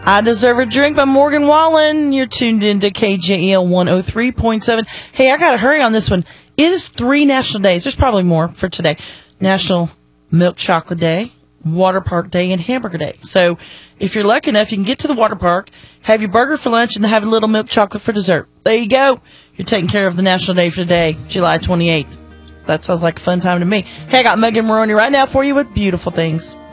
I Deserve a Drink by Morgan Wallen. You're tuned into KJEL 103.7. Hey, I got to hurry on this one. It is 3 national days. There's probably more for today. National Milk Chocolate Day, Water Park Day, and Hamburger Day. So if you're lucky enough, you can get to the water park, have your burger for lunch, and have a little milk chocolate for dessert. There you go. You're taking care of the national day for today, July 28th. That sounds like a fun time to me. Hey, I got Megan Maroney right now for you with Beautiful Things.